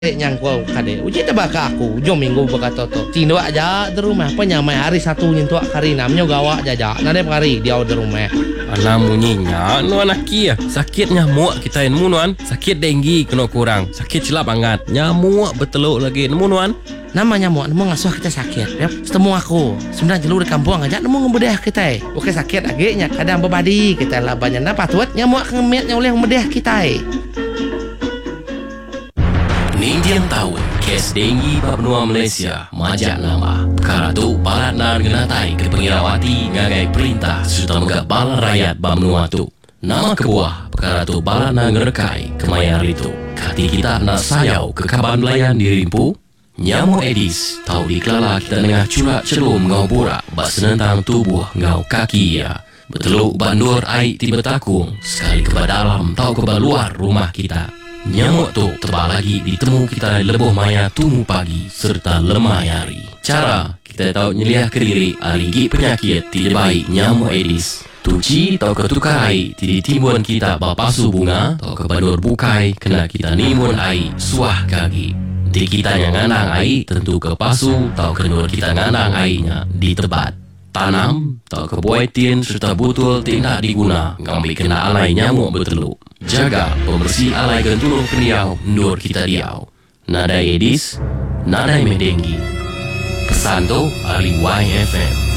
Yang kau kade uji tebak aku jom minggu berkata tu tindo aja di rumah penyamai hari satu nyentuh hari namanya gawak jaja nade hari dia di rumah Anak munyinya nu anak kia sakit nyamuk kita ilmu nuan sakit denggi kena kurang sakit silap angat nyamuk beteluk lagi nemu nuan nama nyamuk nemu ngasuh kita sakit ya setemu aku sebenarnya jelur di kampung aja nemu ngebedah kita oke sakit agaknya kadang berbadi kita lah banyak apa tuh nyamuk ngemetnya oleh ngebedah kita Nindian tahun kes denggi Papua Malaysia majak nama perkara tu balat nan genatai ke pengirawati ngagai perintah serta megak balan rakyat Bamnua tu nama kebuah perkara tu balat nan ngerekai kemayar itu kati kita nak sayau ke kaban belayan dirimpu nyamuk Aedes tahu dikelala kita tengah curak celum ngau burak bak senentang tubuh ngau kaki ya beteluk bandur air tiba takung sekali ke dalam tahu ke luar rumah kita. Nyamuk tu tebal lagi ditemu kita lebuh maya tumu pagi serta lemah hari. Cara kita tahu nyeliah ke diri aligi penyakit tidak baik nyamuk Aedes. Tuci tahu ketukar air tidak timbun kita bapasu bunga tahu ke bandur bukai kena kita nimun air suah kaki. Di kita yang nganang air tentu ke pasu tahu kenur kita nganang airnya di tebat. Tanam tahu ke buaitin serta butul tidak diguna ngambil kena alai nyamuk beteluk. Jaga pembersih alai gentulung peniau nur kita diau. Nada Aedes, nada denggi. Pesan tu Ali YFM.